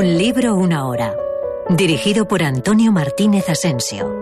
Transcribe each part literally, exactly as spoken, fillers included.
Un libro, una hora. Dirigido por Antonio Martínez Asensio.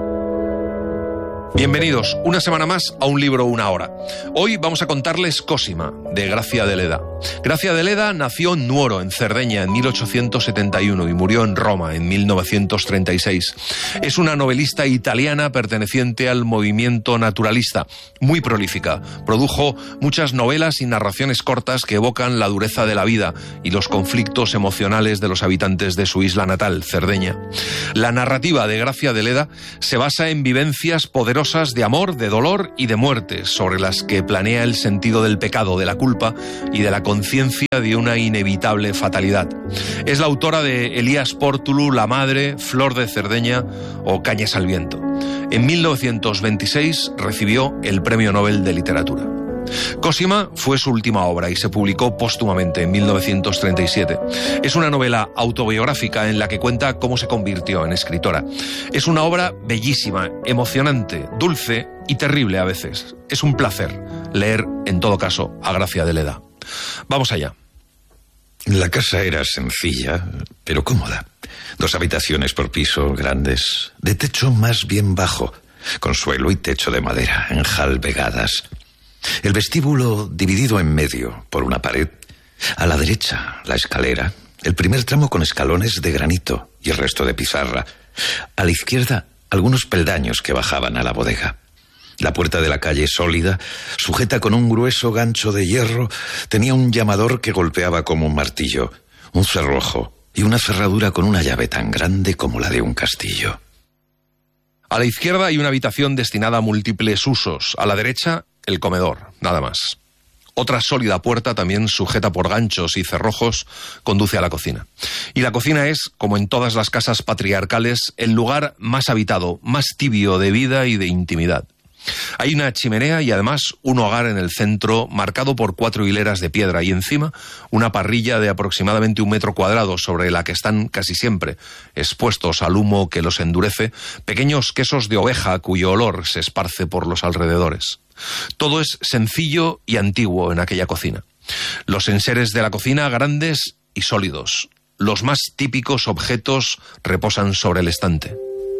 Bienvenidos una semana más a Un libro, una hora. Hoy vamos a contarles Cosima, de Gracia de Leda. Gracia de Leda nació en Nuoro, en Cerdeña, en mil ochocientos setenta y uno y murió en Roma en mil novecientos treinta y seis. Es una novelista italiana perteneciente al movimiento naturalista, muy prolífica. Produjo muchas novelas y narraciones cortas que evocan la dureza de la vida y los conflictos emocionales de los habitantes de su isla natal, Cerdeña. La narrativa de Gracia de Leda se basa en vivencias poderosas de amor, de dolor y de muerte, sobre las que planea el sentido del pecado, de la culpa y de la conciencia de una inevitable fatalidad. Es la autora de Elías Pórtulu, La Madre, Flor de Cerdeña o Cañas al viento. En mil novecientos veintiséis recibió el Premio Nobel de Literatura. Cosima fue su última obra y se publicó póstumamente en mil novecientos treinta y siete. Es una novela autobiográfica en la que cuenta cómo se convirtió en escritora. Es una obra bellísima, emocionante, dulce y terrible a veces. Es un placer leer, en todo caso, a Gracia de Leda. Vamos allá. La casa era sencilla, pero cómoda. Dos habitaciones por piso, grandes, de techo más bien bajo, con suelo y techo de madera, enjalbegadas. El vestíbulo dividido en medio por una pared. A la derecha, la escalera. El primer tramo con escalones de granito y el resto de pizarra. A la izquierda, algunos peldaños que bajaban a la bodega. La puerta de la calle, sólida, sujeta con un grueso gancho de hierro, tenía un llamador que golpeaba como un martillo, un cerrojo y una cerradura con una llave tan grande como la de un castillo. A la izquierda hay una habitación destinada a múltiples usos. A la derecha, el comedor, nada más. Otra sólida puerta, también sujeta por ganchos y cerrojos, conduce a la cocina. Y la cocina es, como en todas las casas patriarcales, el lugar más habitado, más tibio de vida y de intimidad. Hay una chimenea y además un hogar en el centro marcado por cuatro hileras de piedra y encima una parrilla de aproximadamente un metro cuadrado sobre la que están casi siempre, expuestos al humo que los endurece, pequeños quesos de oveja cuyo olor se esparce por los alrededores. Todo es sencillo y antiguo en aquella cocina. Los enseres de la cocina grandes y sólidos. Los más típicos objetos reposan sobre el estante.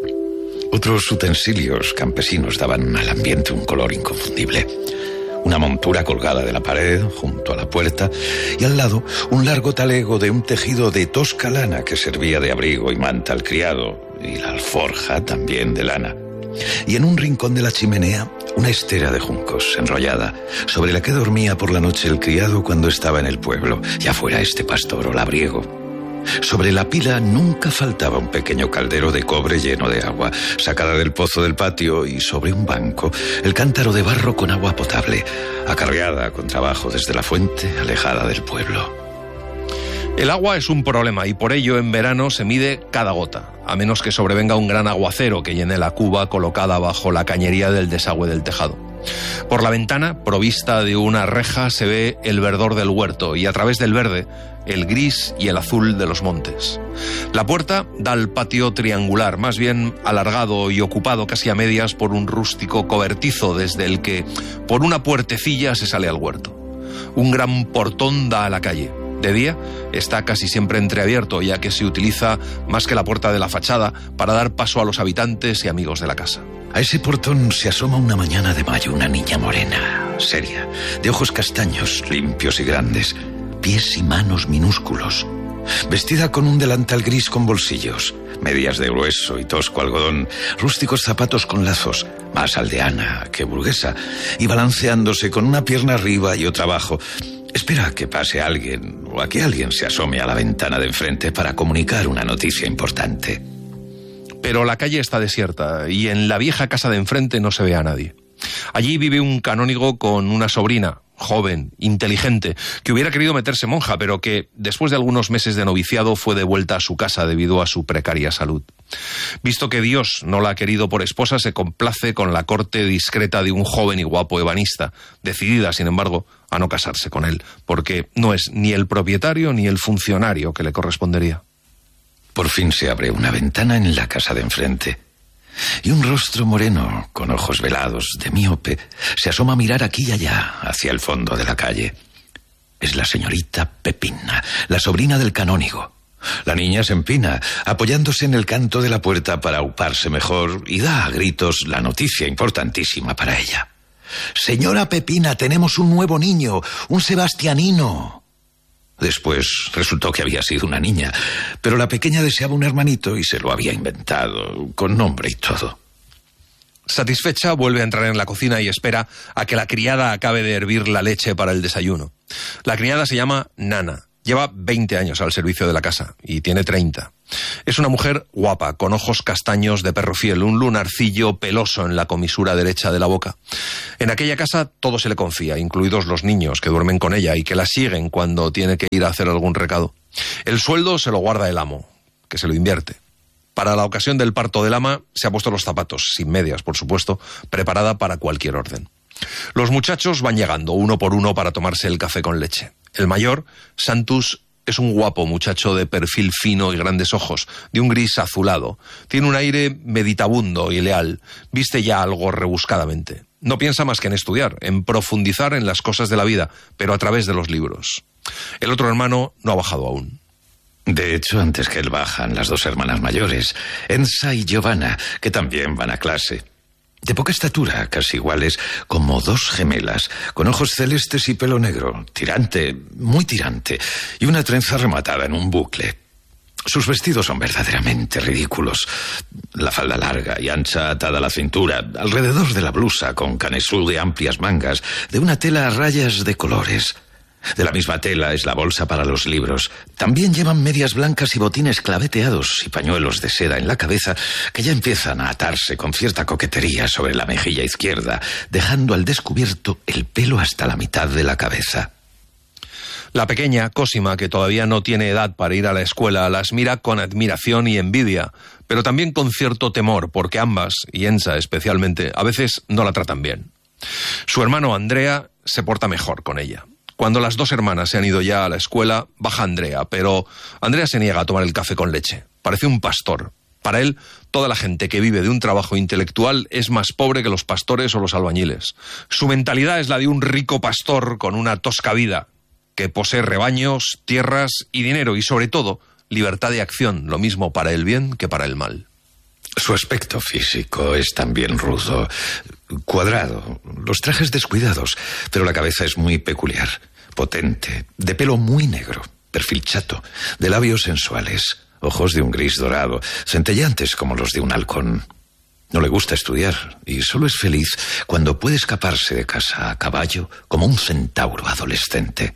Otros utensilios campesinos daban al ambiente un color inconfundible. Una montura colgada de la pared, junto a la puerta, y al lado un largo talego de un tejido de tosca lana que servía de abrigo y manta al criado, y la alforja también de lana. Y en un rincón de la chimenea, una estera de juncos enrollada, sobre la que dormía por la noche el criado cuando estaba en el pueblo, ya fuera este pastor o labriego. Sobre la pila nunca faltaba un pequeño caldero de cobre lleno de agua, sacada del pozo del patio, y sobre un banco el cántaro de barro con agua potable, acarreada con trabajo desde la fuente, alejada del pueblo. El agua es un problema y por ello en verano se mide cada gota, a menos que sobrevenga un gran aguacero que llene la cuba colocada bajo la cañería del desagüe del tejado. Por la ventana, provista de una reja, se ve el verdor del huerto y a través del verde, el gris y el azul de los montes. La puerta da al patio triangular, más bien alargado y ocupado casi a medias por un rústico cobertizo desde el que, por una puertecilla, se sale al huerto. Un gran portón da a la calle. De día está casi siempre entreabierto, ya que se utiliza más que la puerta de la fachada para dar paso a los habitantes y amigos de la casa. A ese portón se asoma una mañana de mayo una niña morena, seria, de ojos castaños, limpios y grandes, pies y manos minúsculos, vestida con un delantal gris con bolsillos, medias de grueso y tosco algodón, rústicos zapatos con lazos, más aldeana que burguesa, y balanceándose con una pierna arriba y otra abajo. Espera a que pase alguien o a que alguien se asome a la ventana de enfrente para comunicar una noticia importante. Pero la calle está desierta y en la vieja casa de enfrente no se ve a nadie. Allí vive un canónigo con una sobrina, joven, inteligente, que hubiera querido meterse monja, pero que, después de algunos meses de noviciado, fue devuelta a su casa debido a su precaria salud. Visto que Dios no la ha querido por esposa, se complace con la corte discreta de un joven y guapo ebanista, decidida, sin embargo, a no casarse con él, porque no es ni el propietario ni el funcionario que le correspondería. Por fin se abre una ventana en la casa de enfrente, y un rostro moreno, con ojos velados, de míope, se asoma a mirar aquí y allá, hacia el fondo de la calle. Es la señorita Pepina, la sobrina del canónigo, La niña se empina, apoyándose en el canto de la puerta para auparse mejor, y da a gritos la noticia importantísima para ella. «Señora Pepina, tenemos un nuevo niño, un sebastianino». Después resultó que había sido una niña, pero la pequeña deseaba un hermanito y se lo había inventado, con nombre y todo. Satisfecha, vuelve a entrar en la cocina y espera a que la criada acabe de hervir la leche para el desayuno. La criada se llama Nana. Lleva veinte años al servicio de la casa y tiene treinta. Es una mujer guapa, con ojos castaños de perro fiel, un lunarcillo peloso en la comisura derecha de la boca. En aquella casa todo se le confía, incluidos los niños que duermen con ella y que la siguen cuando tiene que ir a hacer algún recado. El sueldo se lo guarda el amo, que se lo invierte. Para la ocasión del parto del ama se ha puesto los zapatos, sin medias, por supuesto, preparada para cualquier orden. Los muchachos van llegando uno por uno para tomarse el café con leche. El mayor, Santus, es un guapo muchacho de perfil fino y grandes ojos, de un gris azulado. Tiene un aire meditabundo y leal, viste ya algo rebuscadamente. No piensa más que en estudiar, en profundizar en las cosas de la vida, pero a través de los libros. El otro hermano no ha bajado aún. De hecho, antes que él bajan las dos hermanas mayores, Ensa y Giovanna, que también van a clase. De poca estatura, casi iguales, como dos gemelas, con ojos celestes y pelo negro, tirante, muy tirante, y una trenza rematada en un bucle. Sus vestidos son verdaderamente ridículos. La falda larga y ancha atada a la cintura, alrededor de la blusa con canesú de amplias mangas, de una tela a rayas de colores. De la misma tela es la bolsa para los libros. También llevan medias blancas y botines claveteados y pañuelos de seda en la cabeza que ya empiezan a atarse con cierta coquetería sobre la mejilla izquierda, dejando al descubierto el pelo hasta la mitad de la cabeza. La pequeña, Cosima, que todavía no tiene edad para ir a la escuela, las mira con admiración y envidia, pero también con cierto temor, porque ambas, y Ensa especialmente, a veces no la tratan bien. Su hermano Andrea se porta mejor con ella. Cuando las dos hermanas se han ido ya a la escuela, baja Andrea, pero Andrea se niega a tomar el café con leche. Parece un pastor. Para él, toda la gente que vive de un trabajo intelectual es más pobre que los pastores o los albañiles. Su mentalidad es la de un rico pastor con una tosca vida, que posee rebaños, tierras y dinero, y sobre todo, libertad de acción, lo mismo para el bien que para el mal. Su aspecto físico es también rudo, cuadrado, los trajes descuidados, pero la cabeza es muy peculiar, potente, de pelo muy negro, perfil chato, de labios sensuales, ojos de un gris dorado, centelleantes como los de un halcón. No le gusta estudiar y solo es feliz cuando puede escaparse de casa a caballo como un centauro adolescente.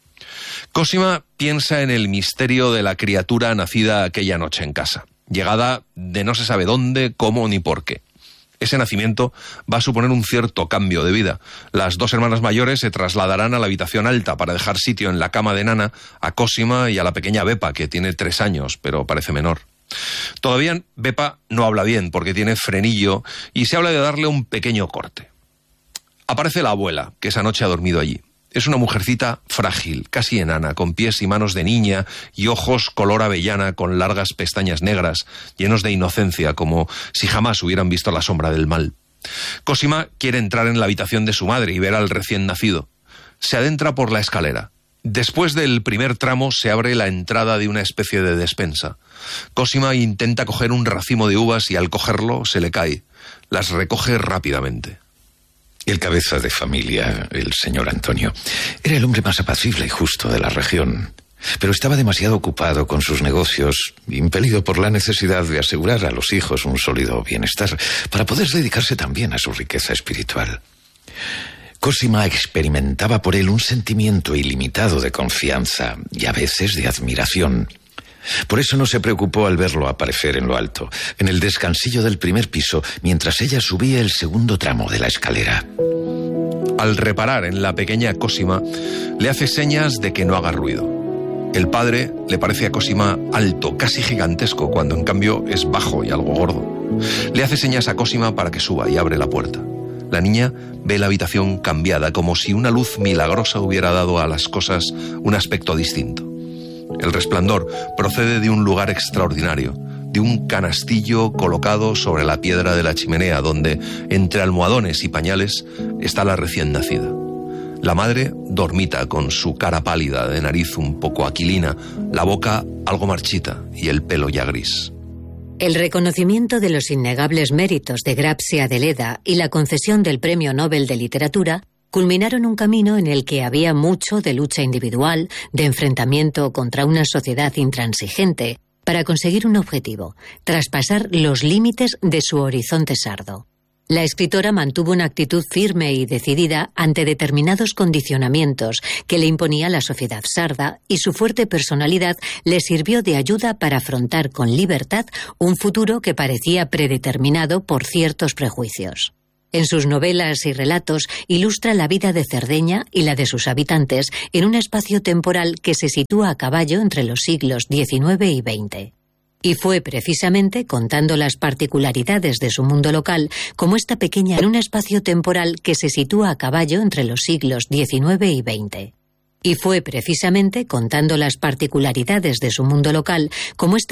Cosima piensa en el misterio de la criatura nacida aquella noche en casa, llegada de no se sabe dónde, cómo ni por qué. Ese nacimiento va a suponer un cierto cambio de vida. Las dos hermanas mayores se trasladarán a la habitación alta para dejar sitio en la cama de Nana a Cosima y a la pequeña Bepa, que tiene tres años, pero parece menor. Todavía Bepa no habla bien porque tiene frenillo y se habla de darle un pequeño corte. Aparece la abuela, que esa noche ha dormido allí. Es una mujercita frágil, casi enana, con pies y manos de niña y ojos color avellana con largas pestañas negras, llenos de inocencia, como si jamás hubieran visto la sombra del mal. Cosima quiere entrar en la habitación de su madre y ver al recién nacido. Se adentra por la escalera. Después del primer tramo se abre la entrada de una especie de despensa. Cosima intenta coger un racimo de uvas y al cogerlo se le cae. Las recoge rápidamente. El cabeza de familia, el señor Antonio, era el hombre más apacible y justo de la región, pero estaba demasiado ocupado con sus negocios, impelido por la necesidad de asegurar a los hijos un sólido bienestar, para poder dedicarse también a su riqueza espiritual. Cosima experimentaba por él un sentimiento ilimitado de confianza y a veces de admiración. Por eso no se preocupó al verlo aparecer en lo alto, en el descansillo del primer piso, mientras ella subía el segundo tramo de la escalera. Al reparar en la pequeña Cosima, le hace señas de que no haga ruido. El padre le parece a Cosima alto, casi gigantesco, cuando en cambio es bajo y algo gordo. Le hace señas a Cosima para que suba y abre la puerta. La niña ve la habitación cambiada, como si una luz milagrosa hubiera dado a las cosas un aspecto distinto. El resplandor procede de un lugar extraordinario, de un canastillo colocado sobre la piedra de la chimenea, donde, entre almohadones y pañales, está la recién nacida. La madre dormita, con su cara pálida, de nariz un poco aquilina, la boca algo marchita y el pelo ya gris. El reconocimiento de los innegables méritos de Grazia Deledda y la concesión del Premio Nobel de Literatura culminaron un camino en el que había mucho de lucha individual, de enfrentamiento contra una sociedad intransigente, para conseguir un objetivo: traspasar los límites de su horizonte sardo. La escritora mantuvo una actitud firme y decidida ante determinados condicionamientos que le imponía la sociedad sarda, y su fuerte personalidad le sirvió de ayuda para afrontar con libertad un futuro que parecía predeterminado por ciertos prejuicios. En sus novelas y relatos ilustra la vida de Cerdeña y la de sus habitantes en un espacio temporal que se sitúa a caballo entre los siglos diecinueve y veinte. Y fue precisamente contando las particularidades de su mundo local, como esta pequeña, en un espacio temporal que se sitúa a caballo entre los siglos diecinueve y veinte. Y fue precisamente contando las particularidades de su mundo local, como esta